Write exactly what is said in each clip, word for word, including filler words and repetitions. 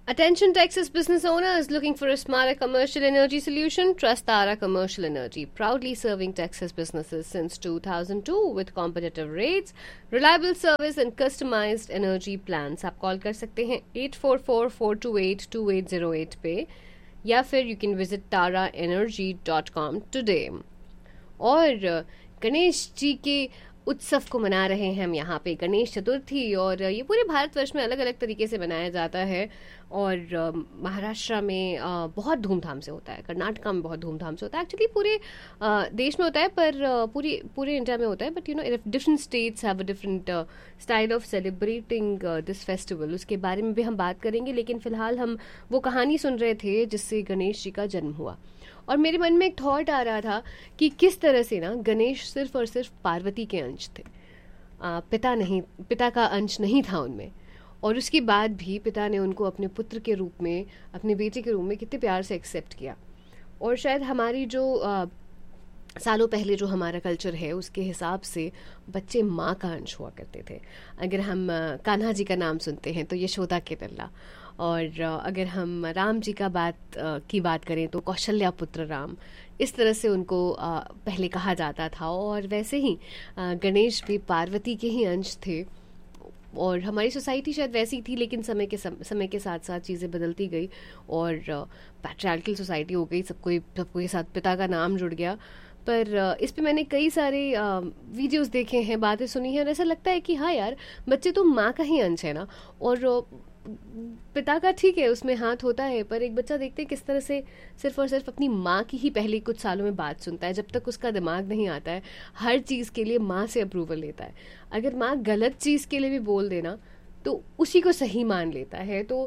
Attention Texas business owners looking for a smarter commercial energy solution? Trust Tara Commercial Energy, proudly serving Texas businesses since two thousand two with competitive rates, reliable service and customized energy plans. आप call कर सकते हैं eight four four four to eight to eight zero eight पे या फिर you can visit Tara energy dot com today. और गणेश जी के उत्सव को मना रहे हैं हम यहाँ पे, गणेश चतुर्थी, और ये पूरे भारतवर्ष में अलग अलग तरीके से मनाया जाता है। और अ, महाराष्ट्र में अ, बहुत धूमधाम से होता है, कर्नाटका में बहुत धूमधाम से होता है, एक्चुअली पूरे अ, देश में होता है, पर अ, पूरी पूरे इंडिया में होता है। But you know different states have a different style of celebrating this festival. उसके बारे में भी हम बात करेंगे, लेकिन फिलहाल हम वो कहानी सुन रहे थे जिससे गणेश जी का जन्म हुआ। और मेरे मन में एक थॉट आ रहा था कि किस तरह से ना गणेश सिर्फ और सिर्फ पार्वती के अंश थे, आ, पिता नहीं, पिता का अंश नहीं था उनमें। और उसके बाद भी पिता ने उनको अपने पुत्र के रूप में, अपने बेटे के रूप में कितने प्यार से एक्सेप्ट किया। और शायद हमारी जो आ, सालों पहले जो हमारा कल्चर है उसके हिसाब से बच्चे माँ का अंश हुआ करते थे। अगर हम आ, कान्हा जी का नाम सुनते हैं तो यशोदा के लल्ला, और आ, अगर हम राम जी का बात आ, की बात करें तो कौशल्या पुत्र राम, इस तरह से उनको आ, पहले कहा जाता था। और वैसे ही आ, गणेश भी पार्वती के ही अंश थे। और हमारी सोसाइटी शायद वैसी थी, लेकिन समय के सम, समय के साथ साथ चीज़ें बदलती गई और पैट्रियार्कल सोसाइटी हो गई, सबको सबको के साथ पिता का नाम जुड़ गया। पर अ, इस पे मैंने कई सारे वीडियोस देखे हैं, बातें सुनी हैं, और ऐसा लगता है कि हाँ यार, बच्चे तो माँ का ही अंश है ना। और अ, पिता का ठीक है उसमें हाथ होता है, पर एक बच्चा देखते हैं किस तरह से सिर्फ और सिर्फ अपनी माँ की ही पहले कुछ सालों में बात सुनता है, जब तक उसका दिमाग नहीं आता है हर चीज़ के लिए माँ से अप्रूवल लेता है। अगर माँ गलत चीज़ के लिए भी बोल देना तो उसी को सही मान लेता है। तो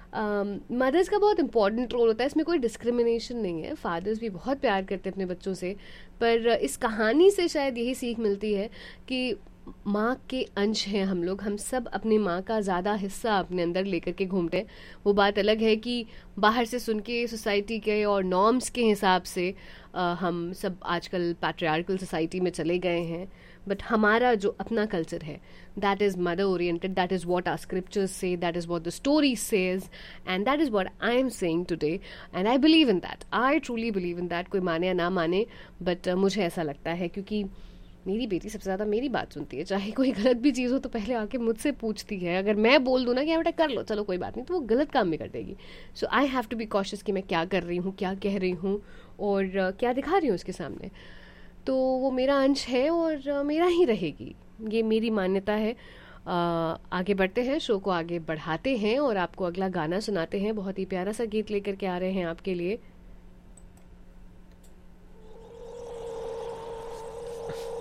मदर्स का बहुत इंपॉर्टेंट रोल होता है, इसमें कोई डिस्क्रिमिनेशन नहीं है, फादर्स भी बहुत प्यार करते हैं अपने बच्चों से। पर इस कहानी से शायद यही सीख मिलती है कि माँ के अंश हैं हम लोग, हम सब अपनी माँ का ज़्यादा हिस्सा अपने अंदर लेकर के घूमते हैं। वो बात अलग है कि बाहर से सुन के सोसाइटी के और नॉर्म्स के हिसाब से अ, हम सब आजकल पैट्रियार्कल सोसाइटी में चले गए हैं। बट हमारा जो अपना कल्चर है, that is mother oriented, that is what our scriptures से, that is what the story says, and that is what I am saying today, and I believe in that, I truly believe in that. कोई माने या ना माने, but uh, मुझे ऐसा लगता है, क्योंकि मेरी बेटी सबसे ज़्यादा मेरी बात सुनती है। चाहे कोई गलत भी चीज़ हो तो पहले आके मुझसे पूछती है। अगर मैं बोल दूँ ना कि हाँ बेटा कर लो, चलो कोई बात नहीं, तो वो गलत काम भी कर देगी। सो I have to be cautious कि मैं क्या कर रही हूँ, क्या कह रही हूँ, और uh, क्या दिखा रही हूँ उसके सामने। तो वो मेरा अंश है और uh, मेरा ही रहेगी, ये मेरी मान्यता है। uh, आगे बढ़ते हैं, शो को आगे बढ़ाते हैं और आपको अगला गाना सुनाते हैं। बहुत ही प्यारा सा गीत लेकर के आ रहे हैं आपके लिए।